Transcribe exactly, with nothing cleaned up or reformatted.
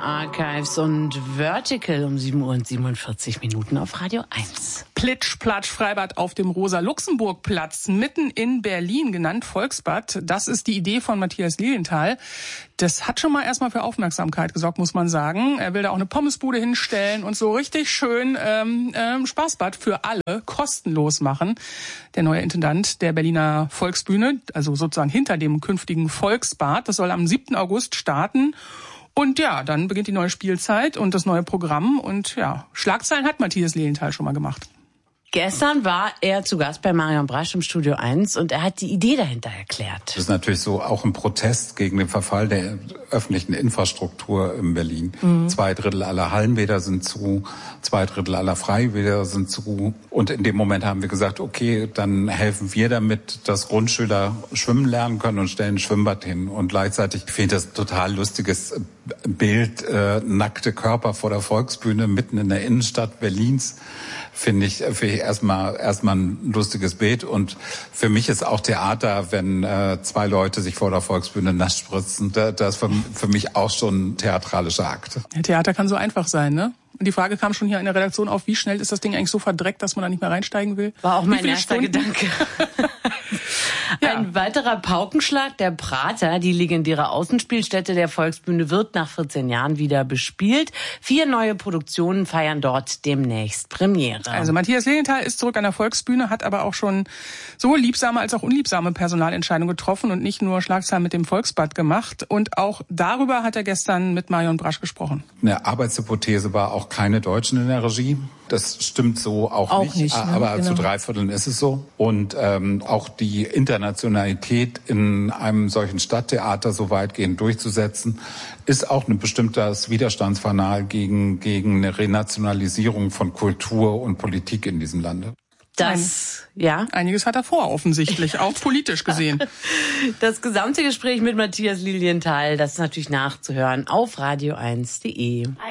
Archives und Vertical um sieben Uhr und siebenundvierzig Minuten auf Radio eins. Plitsch, Platsch, Freibad auf dem Rosa-Luxemburg-Platz, mitten in Berlin, genannt Volksbad. Das ist die Idee von Matthias Lilienthal. Das hat schon mal erstmal für Aufmerksamkeit gesorgt, muss man sagen. Er will da auch eine Pommesbude hinstellen und so richtig schön ähm, ähm, Spaßbad für alle kostenlos machen. Der neue Intendant der Berliner Volksbühne, also sozusagen hinter dem künftigen Volksbad, das soll am siebten August starten. Und ja, dann beginnt die neue Spielzeit und das neue Programm. Und ja, Schlagzeilen hat Matthias Lilienthal schon mal gemacht. Gestern war er zu Gast bei Marion Brasch im Studio eins und er hat die Idee dahinter erklärt. Das ist natürlich so auch ein Protest gegen den Verfall der öffentlichen Infrastruktur in Berlin. Mhm. Zwei Drittel aller Hallenbäder sind zu, zwei Drittel aller Freibäder sind zu. Und in dem Moment haben wir gesagt, okay, dann helfen wir damit, dass Grundschüler schwimmen lernen können und stellen ein Schwimmbad hin. Und gleichzeitig finde ich das total lustiges Bild, äh, nackte Körper vor der Volksbühne mitten in der Innenstadt Berlins. Finde ich, finde ich erstmal erstmal ein lustiges Bild. Und für mich ist auch Theater, wenn äh, zwei Leute sich vor der Volksbühne nass spritzen, da, das ist für, für mich auch schon ein theatralischer Akt. Ja, Theater kann so einfach sein, ne? Und die Frage kam schon hier in der Redaktion auf, wie schnell ist das Ding eigentlich so verdreckt, dass man da nicht mehr reinsteigen will? War auch mein erster Stunden? Gedanke. Ja. Ein weiterer Paukenschlag, der Prater, die legendäre Außenspielstätte der Volksbühne, wird nach vierzehn Jahren wieder bespielt. Vier neue Produktionen feiern dort demnächst Premiere. Also Matthias Lilienthal ist zurück an der Volksbühne, hat aber auch schon so liebsame als auch unliebsame Personalentscheidungen getroffen und nicht nur Schlagzeilen mit dem Volksbad gemacht. Und auch darüber hat er gestern mit Marion Brasch gesprochen. Eine Arbeitshypothese war auch keine Deutschen in der Regie. Das stimmt so auch, auch nicht, nicht ne? aber genau. Zu drei Vierteln ist es so. Und ähm, auch die Internationalität in einem solchen Stadttheater so weitgehend durchzusetzen, ist auch ein bestimmtes Widerstandsfanal gegen, gegen eine Renationalisierung von Kultur und Politik in diesem Lande. Das, ja. Einiges hat er vor, offensichtlich, auch politisch gesehen. Das gesamte Gespräch mit Matthias Lilienthal, das ist natürlich nachzuhören auf radio eins punkt de.